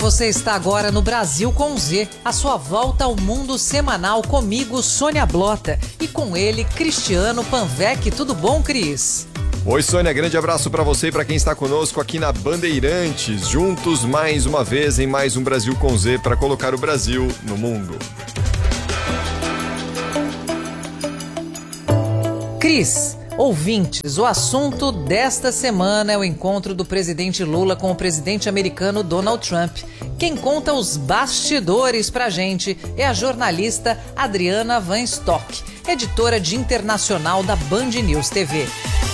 Você está agora no Brasil com Z, a sua volta ao mundo semanal comigo, Sônia Blota, e com ele, Cristiano Panvec. Tudo bom, Cris? Oi, Sônia, grande abraço para você e para quem está conosco aqui na Bandeirantes, juntos mais uma vez em mais um Brasil com Z para colocar o Brasil no mundo. Cris, ouvintes, o assunto desta semana é o encontro do presidente Lula com o presidente americano Donald Trump. Quem conta os bastidores pra gente é a jornalista Adriana Van Stock, editora de internacional da Band News TV.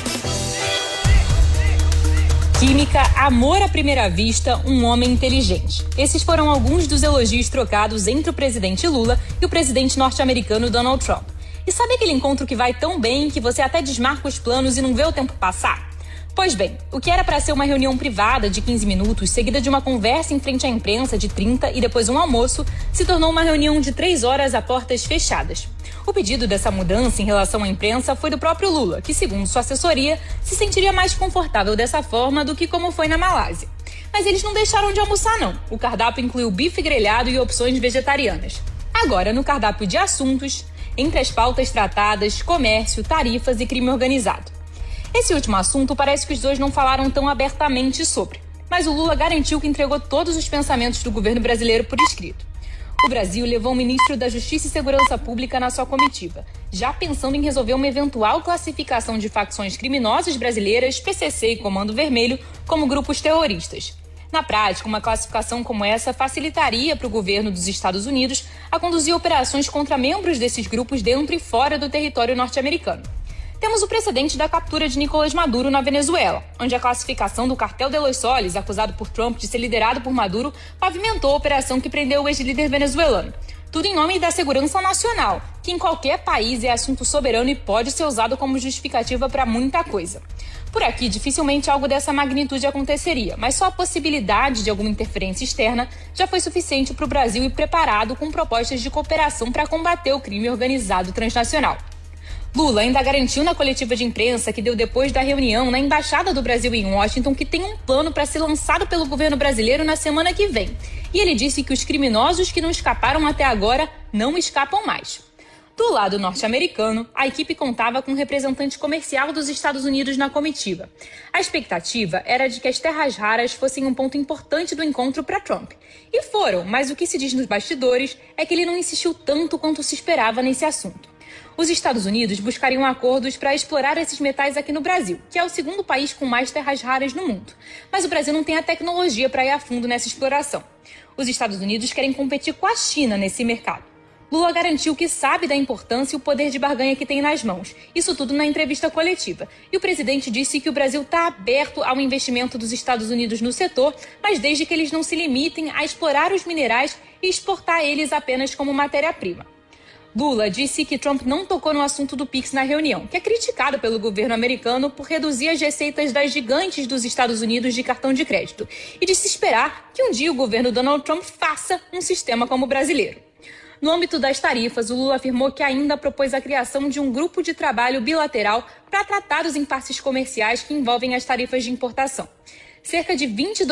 Química, amor à primeira vista, um homem inteligente. Esses foram alguns dos elogios trocados entre o presidente Lula e o presidente norte-americano Donald Trump. E sabe aquele encontro que vai tão bem que você até desmarca os planos e não vê o tempo passar? Pois bem, o que era para ser uma reunião privada de 15 minutos, seguida de uma conversa em frente à imprensa de 30 e depois um almoço, se tornou uma reunião de 3 horas a portas fechadas. O pedido dessa mudança em relação à imprensa foi do próprio Lula, que, segundo sua assessoria, se sentiria mais confortável dessa forma do que como foi na Malásia. Mas eles não deixaram de almoçar, não. O cardápio incluiu bife grelhado e opções vegetarianas. Agora, no cardápio de assuntos, entre as pautas tratadas, comércio, tarifas e crime organizado. Esse último assunto parece que os dois não falaram tão abertamente sobre, mas o Lula garantiu que entregou todos os pensamentos do governo brasileiro por escrito. O Brasil levou o ministro da Justiça e Segurança Pública na sua comitiva, já pensando em resolver uma eventual classificação de facções criminosas brasileiras, PCC e Comando Vermelho, como grupos terroristas. Na prática, uma classificação como essa facilitaria para o governo dos Estados Unidos a conduzir operações contra membros desses grupos dentro e fora do território norte-americano. Temos o precedente da captura de Nicolás Maduro na Venezuela, onde a classificação do Cartel de los Soles, acusado por Trump de ser liderado por Maduro, pavimentou a operação que prendeu o ex-líder venezuelano. Tudo em nome da segurança nacional, que em qualquer país é assunto soberano e pode ser usado como justificativa para muita coisa. Por aqui, dificilmente algo dessa magnitude aconteceria, mas só a possibilidade de alguma interferência externa já foi suficiente para o Brasil ir preparado com propostas de cooperação para combater o crime organizado transnacional. Lula ainda garantiu na coletiva de imprensa que deu depois da reunião na Embaixada do Brasil em Washington que tem um plano para ser lançado pelo governo brasileiro na semana que vem. E ele disse que os criminosos que não escaparam até agora não escapam mais. Do lado norte-americano, a equipe contava com um representante comercial dos Estados Unidos na comitiva. A expectativa era de que as terras raras fossem um ponto importante do encontro para Trump. E foram, mas o que se diz nos bastidores é que ele não insistiu tanto quanto se esperava nesse assunto. Os Estados Unidos buscariam acordos para explorar esses metais aqui no Brasil, que é o segundo país com mais terras raras no mundo. Mas o Brasil não tem a tecnologia para ir a fundo nessa exploração. Os Estados Unidos querem competir com a China nesse mercado. Lula garantiu que sabe da importância e o poder de barganha que tem nas mãos. Isso tudo na entrevista coletiva. E o presidente disse que o Brasil está aberto ao investimento dos Estados Unidos no setor, mas desde que eles não se limitem a explorar os minerais e exportar eles apenas como matéria-prima. Lula disse que Trump não tocou no assunto do Pix na reunião, que é criticado pelo governo americano por reduzir as receitas das gigantes dos Estados Unidos de cartão de crédito, e disse esperar que um dia o governo Donald Trump faça um sistema como o brasileiro. No âmbito das tarifas, o Lula afirmou que ainda propôs a criação de um grupo de trabalho bilateral para tratar os impasses comerciais que envolvem as tarifas de importação. Cerca de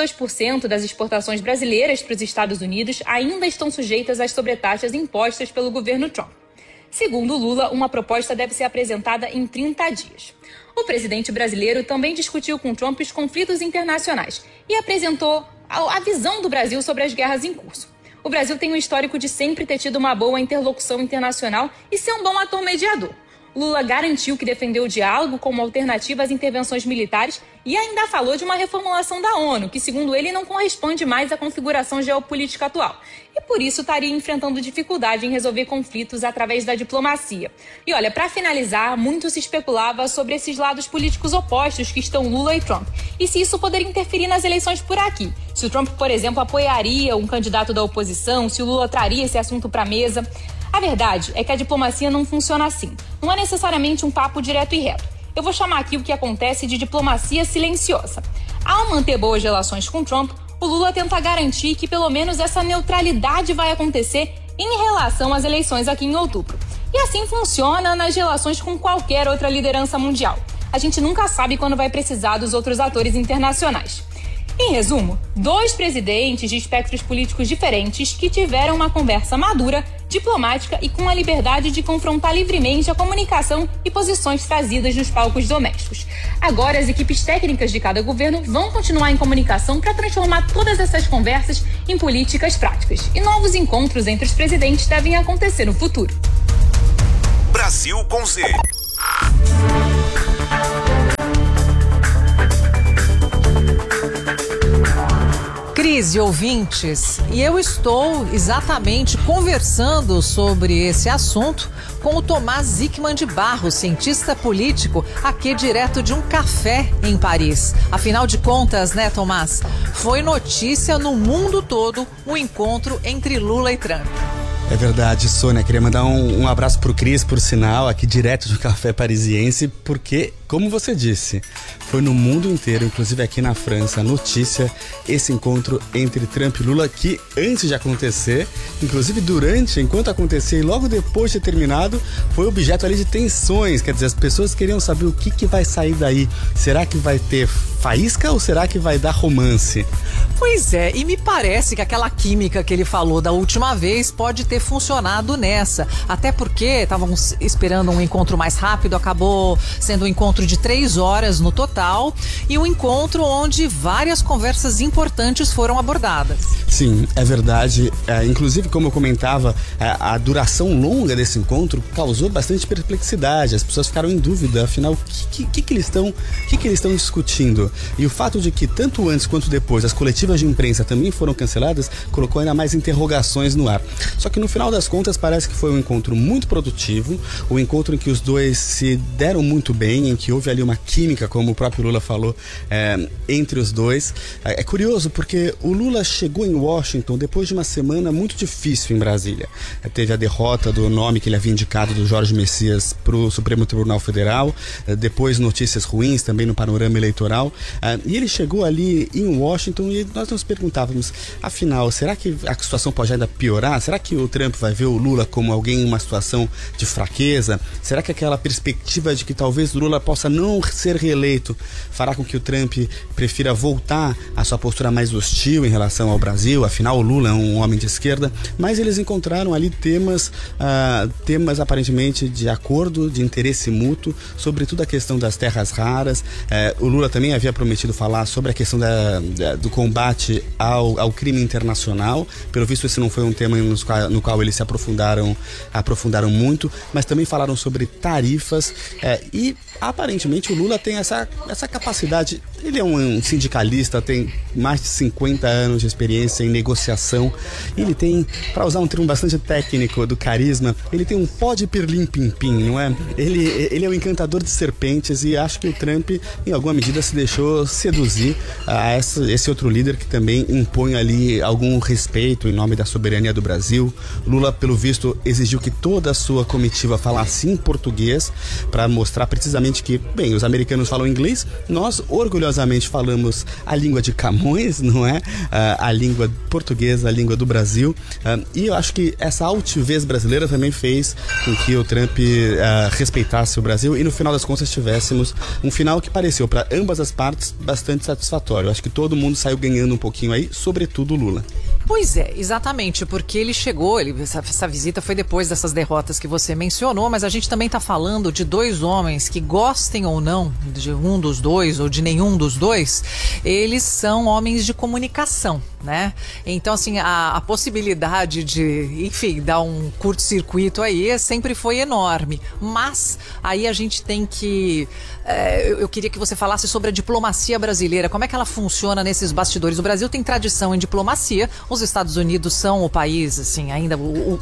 22% das exportações brasileiras para os Estados Unidos ainda estão sujeitas às sobretaxas impostas pelo governo Trump. Segundo Lula, uma proposta deve ser apresentada em 30 dias. O presidente brasileiro também discutiu com Trump os conflitos internacionais e apresentou a visão do Brasil sobre as guerras em curso. O Brasil tem um histórico de sempre ter tido uma boa interlocução internacional e ser um bom ator mediador. Lula garantiu que defendeu o diálogo como alternativa às intervenções militares e ainda falou de uma reformulação da ONU, que, segundo ele, não corresponde mais à configuração geopolítica atual. E por isso estaria enfrentando dificuldade em resolver conflitos através da diplomacia. E olha, para finalizar, muito se especulava sobre esses lados políticos opostos que estão Lula e Trump. E se isso poderia interferir nas eleições por aqui. Se o Trump, por exemplo, apoiaria um candidato da oposição, se o Lula traria esse assunto para a mesa. A verdade é que a diplomacia não funciona assim. Não é necessariamente um papo direto e reto. Eu vou chamar aqui o que acontece de diplomacia silenciosa. Ao manter boas relações com Trump, o Lula tenta garantir que pelo menos essa neutralidade vai acontecer em relação às eleições aqui em outubro. E assim funciona nas relações com qualquer outra liderança mundial. A gente nunca sabe quando vai precisar dos outros atores internacionais. Em resumo, 2 presidentes de espectros políticos diferentes que tiveram uma conversa madura, diplomática e com a liberdade de confrontar livremente a comunicação e posições trazidas nos palcos domésticos. Agora, as equipes técnicas de cada governo vão continuar em comunicação para transformar todas essas conversas em políticas práticas. E novos encontros entre os presidentes devem acontecer no futuro. Brasil com Z. Cris e ouvintes, e eu estou exatamente conversando sobre esse assunto com o Tomás Zickman de Barros, cientista político, aqui direto de um café em Paris. Afinal de contas, né, Tomás? Foi notícia no mundo todo o encontro entre Lula e Trump. É verdade, Sônia, queria mandar um abraço pro Cris, por sinal, aqui direto do café parisiense, porque, como você disse, foi no mundo inteiro, inclusive aqui na França, a notícia, esse encontro entre Trump e Lula, que antes de acontecer, inclusive durante, enquanto acontecia e logo depois de ter terminado, foi objeto ali de tensões, quer dizer, as pessoas queriam saber o que vai sair daí. Será que vai ter faísca ou será que vai dar romance? Pois é, e me parece que aquela química que ele falou da última vez pode ter funcionado nessa. Até porque estavam esperando um encontro mais rápido, acabou sendo um encontro de 3 horas no total e um encontro onde várias conversas importantes foram abordadas. Sim, é verdade. Inclusive, como eu comentava, a duração longa desse encontro causou bastante perplexidade. As pessoas ficaram em dúvida, afinal, o que eles estão discutindo? E o fato de que tanto antes quanto depois as coletivas de imprensa também foram canceladas colocou ainda mais interrogações no ar. Só que no final das contas parece que foi um encontro muito produtivo, um encontro em que os dois se deram muito bem, em que houve ali uma química, como o próprio Lula falou, entre os dois. É curioso porque o Lula chegou em Washington depois de uma semana muito difícil em Brasília. Teve a derrota do nome que ele havia indicado do Jorge Messias para o Supremo Tribunal Federal, depois notícias ruins também no panorama eleitoral. E ele chegou ali em Washington e nós nos perguntávamos, afinal, será que a situação pode ainda piorar? Será que o Trump vai ver o Lula como alguém em uma situação de fraqueza? Será que aquela perspectiva de que talvez o Lula possa não ser reeleito fará com que o Trump prefira voltar à sua postura mais hostil em relação ao Brasil? Afinal, o Lula é um homem de esquerda. Mas eles encontraram ali temas aparentemente de acordo, de interesse mútuo, sobretudo a questão das terras raras. O Lula também havia prometido falar sobre a questão do combate ao crime internacional. Pelo visto, esse não foi um tema no qual eles se aprofundaram muito, mas também falaram sobre tarifas e aparentemente o Lula tem essa capacidade. Ele é um sindicalista, tem mais de 50 anos de experiência em negociação. Ele tem, para usar um termo bastante técnico do carisma, ele tem um pó de pirlim-pim-pim, não é? Ele é um encantador de serpentes e acho que o Trump, em alguma medida, se deixou seduzir a esse outro líder que também impõe ali algum respeito em nome da soberania do Brasil. Lula, pelo visto, exigiu que toda a sua comitiva falasse em português para mostrar precisamente que, bem, os americanos falam inglês, nós orgulhosamente falamos a língua de Camões, não é? A língua portuguesa, a língua do Brasil. E eu acho que essa altivez brasileira também fez com que o Trump respeitasse o Brasil e no final das contas tivéssemos um final que pareceu para ambas as partes bastante satisfatório. Eu acho que todo mundo saiu ganhando um pouquinho aí, sobretudo o Lula. Pois é, exatamente, porque ele chegou, essa visita foi depois dessas derrotas que você mencionou, mas a gente também está falando de 2 homens que, gostem ou não de um dos dois ou de nenhum dos dois, eles são homens de comunicação, né? Então, assim, a possibilidade de, enfim, dar um curto-circuito aí sempre foi enorme, mas aí a gente tem que... eu queria que você falasse sobre a diplomacia brasileira, como é que ela funciona nesses bastidores. O Brasil tem tradição em diplomacia, os Estados Unidos são o país, assim, ainda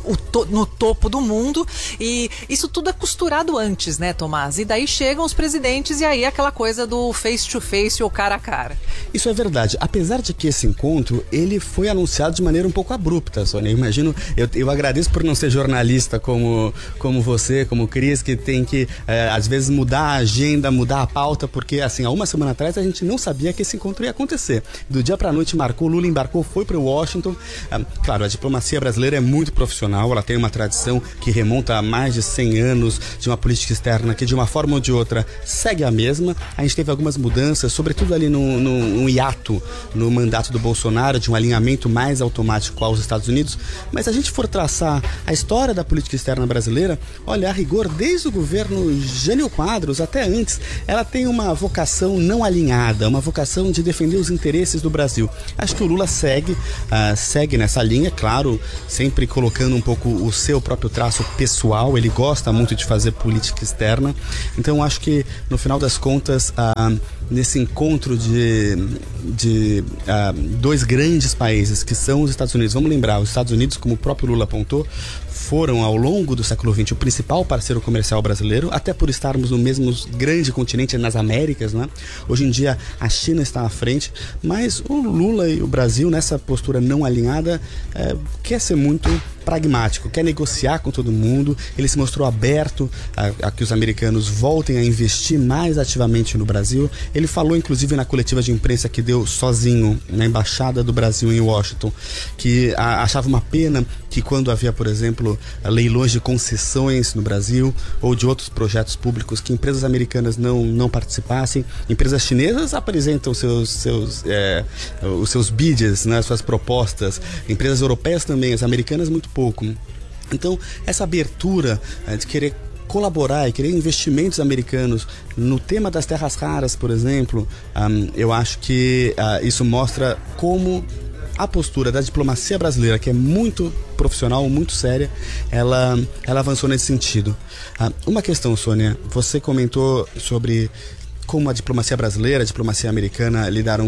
no topo do mundo, e isso tudo é costurado antes, né, Tomás? E daí chegam os presidentes e aí aquela coisa do face to face ou cara a cara. Isso é verdade, apesar de que esse encontro, ele foi anunciado de maneira um pouco abrupta, Sônia. Eu agradeço por não ser jornalista como você, como o Cris, que tem que, às vezes, mudar a agenda, mudar a pauta, porque, assim, há uma semana atrás a gente não sabia que esse encontro ia acontecer. Do dia pra noite marcou, Lula embarcou, foi para Washington. Claro, a diplomacia brasileira é muito profissional, ela tem uma tradição que remonta a mais de 100 anos de uma política externa que, de uma forma ou de outra, segue a mesma. A gente teve algumas mudanças, sobretudo ali no hiato, no mandato do Bolsonaro, de um alinhamento mais automático aos Estados Unidos. Mas se a gente for traçar a história da política externa brasileira, olha, a rigor, desde o governo Jânio Quadros até antes, ela tem uma vocação não alinhada, uma vocação de defender os interesses do Brasil. Acho que o Lula segue nessa linha, claro, sempre colocando um pouco o seu próprio traço pessoal. Ele gosta muito de fazer política externa. Então acho que, no final das contas, nesse encontro de dois grandes países, que são os Estados Unidos, vamos lembrar, os Estados Unidos, como o próprio Lula apontou, foram, ao longo do século XX, o principal parceiro comercial brasileiro, até por estarmos no mesmo grande continente, nas Américas, né? Hoje em dia a China está à frente, mas o Lula e o Brasil, nessa postura não alinhada, quer ser muito pragmático, quer negociar com todo mundo. Ele se mostrou aberto a que os americanos voltem a investir mais ativamente no Brasil. Ele falou, inclusive, na coletiva de imprensa que deu sozinho na Embaixada do Brasil em Washington, que achava uma pena que, quando havia, por exemplo, leilões de concessões no Brasil ou de outros projetos públicos, que empresas americanas não participassem. Empresas chinesas apresentam os seus bids, né, suas propostas. Empresas europeias também, as americanas muito pouco. Então, essa abertura de querer colaborar e querer investimentos americanos no tema das terras raras, por exemplo, eu acho que isso mostra como a postura da diplomacia brasileira, que é muito profissional, muito séria, ela avançou nesse sentido. Uma questão, Sônia, você comentou sobre como a diplomacia brasileira, a diplomacia americana lidaram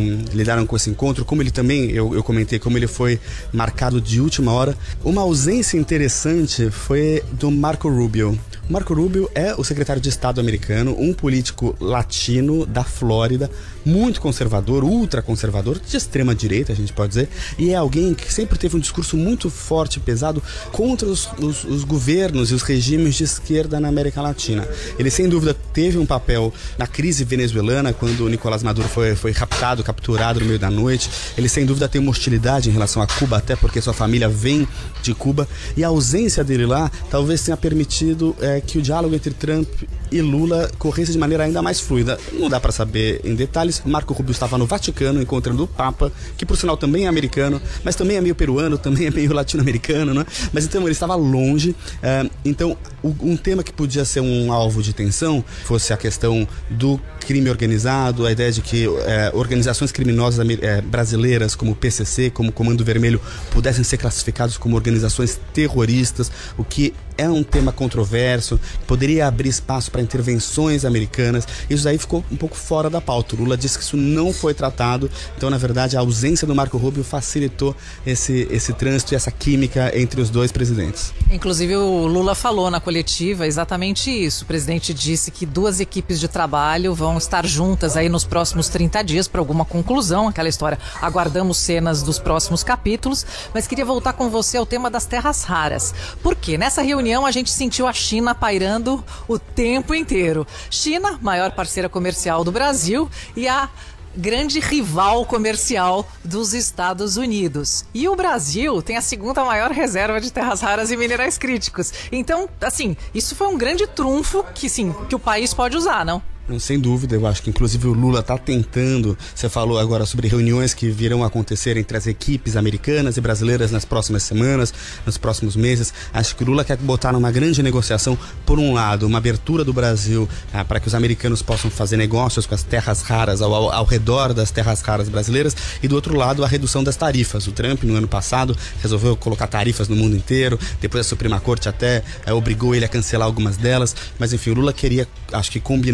com esse encontro, como ele também, eu comentei, como ele foi marcado de última hora. Uma ausência interessante foi do Marco Rubio. O Marco Rubio é o secretário de Estado americano, um político latino da Flórida, muito conservador, ultraconservador, de extrema direita, a gente pode dizer, e é alguém que sempre teve um discurso muito forte e pesado contra os governos e os regimes de esquerda na América Latina. Ele, sem dúvida, teve um papel na crise venezuelana, quando o Nicolás Maduro foi raptado, capturado no meio da noite. Ele, sem dúvida, tem uma hostilidade em relação a Cuba, até porque sua família vem de Cuba, e a ausência dele lá talvez tenha permitido que o diálogo entre Trump e Lula corresse de maneira ainda mais fluida. Não dá para saber em detalhes. Marco Rubio estava no Vaticano encontrando o Papa, que por sinal também é americano, mas também é meio peruano, também é meio latino-americano, né? Mas então ele estava longe. Então um tema que podia ser um alvo de tensão fosse a questão do crime organizado, a ideia de que organizações criminosas brasileiras, como o PCC, como o Comando Vermelho, pudessem ser classificados como organizações terroristas, o que é um tema controverso, poderia abrir espaço para intervenções americanas. Isso aí ficou um pouco fora da pauta. O Lula disse que isso não foi tratado, então, na verdade, a ausência do Marco Rubio facilitou esse trânsito e essa química entre os dois presidentes. Inclusive, o Lula falou na coletiva exatamente isso. O presidente disse que duas equipes de trabalho vão estar juntas aí nos próximos 30 dias para alguma conclusão, aquela história. Aguardamos cenas dos próximos capítulos, mas queria voltar com você ao tema das terras raras. Por quê? Nessa reunião a gente sentiu a China pairando o tempo inteiro. China, maior parceira comercial do Brasil, e a grande rival comercial dos Estados Unidos. E o Brasil tem a segunda maior reserva de terras raras e minerais críticos. Então, assim, isso foi um grande trunfo que o país pode usar, não? Sem dúvida, eu acho que inclusive o Lula está tentando. Você falou agora sobre reuniões que virão acontecer entre as equipes americanas e brasileiras nas próximas semanas, nos próximos meses. Acho que o Lula quer botar numa grande negociação, por um lado, uma abertura do Brasil para que os americanos possam fazer negócios com as terras raras ao redor das terras raras brasileiras, e do outro lado, a redução das tarifas. O Trump, no ano passado, resolveu colocar tarifas no mundo inteiro, depois a Suprema Corte até obrigou ele a cancelar algumas delas, mas enfim, o Lula queria, acho que, combinar essas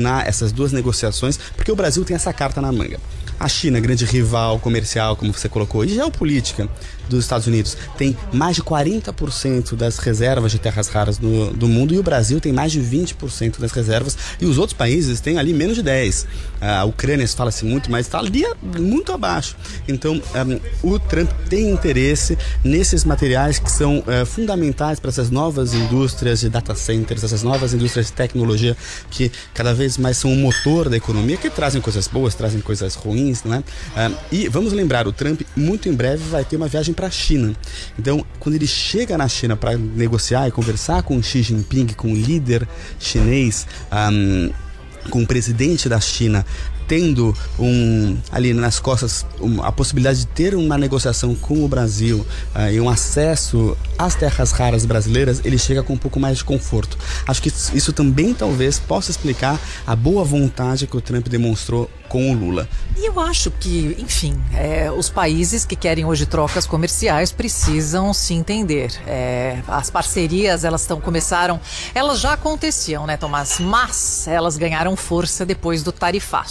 essas duas negociações, porque o Brasil tem essa carta na manga. A China, grande rival comercial, como você colocou, e geopolítica dos Estados Unidos, tem mais de 40% das reservas de terras raras do mundo, e o Brasil tem mais de 20% das reservas, e os outros países têm ali menos de 10%. A Ucrânia se fala-se muito, mas está ali muito abaixo. Então, o Trump tem interesse nesses materiais que são fundamentais para essas novas indústrias de data centers, essas novas indústrias de tecnologia que cada vez mais são o motor da economia, que trazem coisas boas, trazem coisas ruins, não é? E vamos lembrar, o Trump muito em breve vai ter uma viagem para a China. Então, quando ele chega na China para negociar e conversar com Xi Jinping, com o líder chinês, com o presidente da China, tendo ali nas costas a possibilidade de ter uma negociação com o Brasil e um acesso às terras raras brasileiras, ele chega com um pouco mais de conforto. Acho que isso também talvez possa explicar a boa vontade que o Trump demonstrou com o Lula. E eu acho que, enfim, os países que querem hoje trocas comerciais precisam se entender. As parcerias, elas já aconteciam, né, Tomás? Mas elas ganharam força depois do tarifaço.